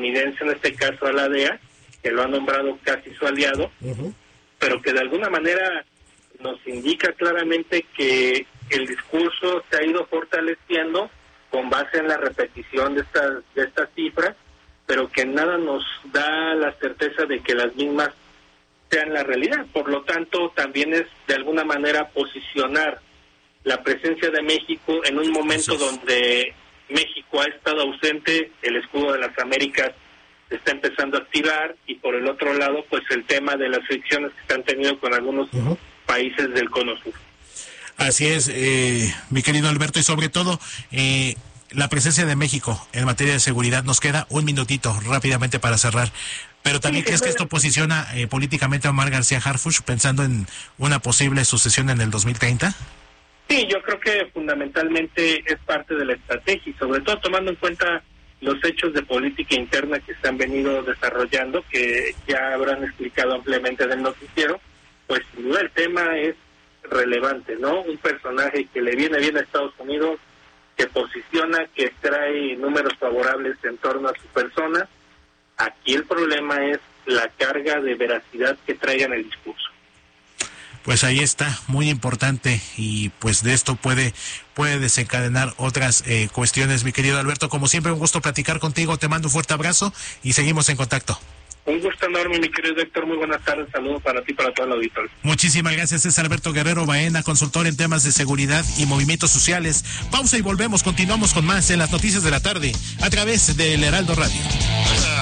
estadounidense, en este caso a la DEA, que lo ha nombrado casi su aliado, pero que de alguna manera nos indica claramente que el discurso se ha ido fortaleciendo con base en la repetición de estas cifras, pero que nada nos da la certeza de que las mismas sean la realidad. Por lo tanto, también es de alguna manera posicionar la presencia de México en un momento donde México ha estado ausente, el escudo de las Américas se está empezando a activar, y por el otro lado, pues el tema de las fricciones que se han tenido con algunos países del Cono Sur. Así es, mi querido Alberto, y sobre todo la presencia de México en materia de seguridad. Nos queda un minutito rápidamente para cerrar, pero también ¿crees que esto posiciona políticamente a Omar García Harfuch pensando en una posible sucesión en el 2030? Sí, yo creo que fundamentalmente es parte de la estrategia, y sobre todo tomando en cuenta los hechos de política interna que se han venido desarrollando, que ya habrán explicado ampliamente en el noticiero. Pues sin duda el tema es relevante, ¿no? Un personaje que le viene bien a Estados Unidos, que posiciona, que trae números favorables en torno a su persona. Aquí el problema es la carga de veracidad que traiga en el discurso. Pues ahí está, muy importante, y pues de esto puede desencadenar otras cuestiones. Mi querido Alberto, como siempre, un gusto platicar contigo, te mando un fuerte abrazo y seguimos en contacto. Un gusto enorme, mi querido Héctor, muy buenas tardes, saludos para ti y para todo el auditorio. Muchísimas gracias, es Alberto Guerrero Baena, consultor en temas de seguridad y movimientos sociales. Pausa y volvemos, continuamos con más en las noticias de la tarde, a través del Heraldo Radio.